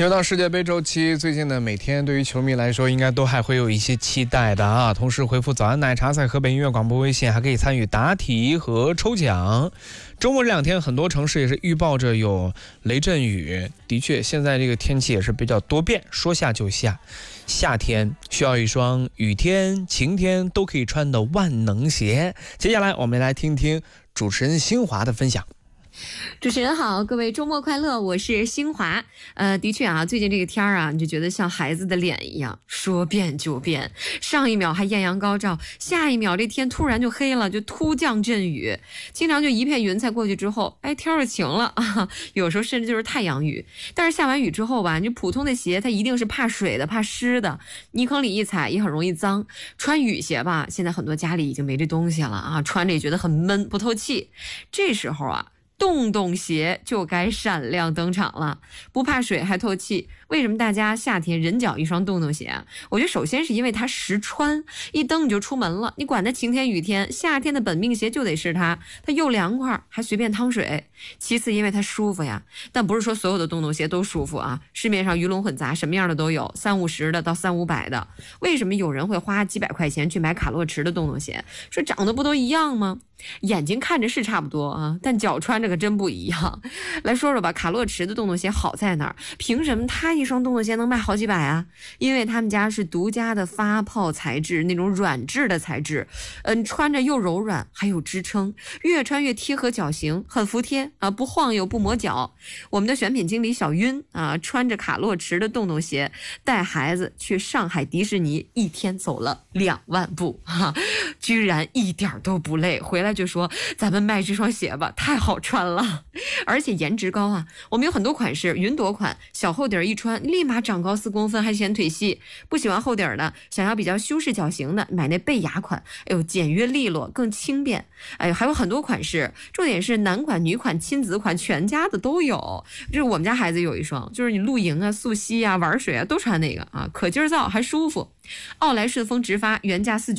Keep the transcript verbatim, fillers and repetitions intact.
进入到世界杯周期，最近呢，每天对于球迷来说，应该都还会有一些期待的啊。同时回复早安奶茶在河北音乐广播微信，还可以参与答题和抽奖。周末这两天，很多城市也是预报着有雷阵雨。的确，现在这个天气也是比较多变，说下就下。夏天需要一双雨天、晴天都可以穿的万能鞋。接下来我们来听听主持人新华的分享。 主持人好，各位周末快乐，我是新华。呃，的确啊，最近这个天儿啊，你就觉得像孩子的脸一样，说变就变。上一秒还艳阳高照，下一秒这天突然就黑了，就突降阵雨，经常就一片云彩过去之后，哎，天儿就晴了啊。有时候甚至就是太阳雨。但是下完雨之后吧，你普通的鞋它一定是怕水的、怕湿的，泥坑里一踩也很容易脏。穿雨鞋吧，现在很多家里已经没这东西了啊，穿着也觉得很闷，不透气。这时候啊，洞洞鞋就该闪亮登场了，不怕水还透气。为什么大家夏天人脚一双洞洞鞋啊？我觉得首先是因为它实穿，一蹬你就出门了，你管它晴天雨天，夏天的本命鞋就得是它，它又凉快还随便趟水。其次因为它舒服呀，但不是说所有的洞洞鞋都舒服啊，市面上鱼龙混杂，什么样的都有，三五十的到三五百的。为什么有人会花几百块钱去买卡洛驰的洞洞鞋？说长得不都一样吗？眼睛看着是差不多啊，但脚穿着可真不一样。来说说吧，卡洛驰的洞洞鞋好在哪儿？凭什么他一双洞洞鞋能卖好几百啊？因为他们家是独家的发泡材质，那种软质的材质，嗯，穿着又柔软还有支撑，越穿越贴合脚型，很服帖啊，不晃悠不磨脚。我们的选品经理小晕啊，穿着卡洛驰的洞洞鞋带孩子去上海迪士尼，一天走了两万步哈，居然一点都不累，回来就说咱们卖这双鞋吧，太好穿了，而且颜值高啊。我们有很多款式，云朵款小厚底儿一穿立马长高四公分，还显腿细。不喜欢厚底儿的，想要比较修饰脚型的，买那贝雅款，哎呦，简约利落更轻便。哎呦，还有很多款式，重点是男款女款亲子款全家的都有。就是我们家孩子有一双，就是你露营啊溯溪啊玩水啊都穿那个啊，可劲儿造还舒服。奥莱顺风直发原价四九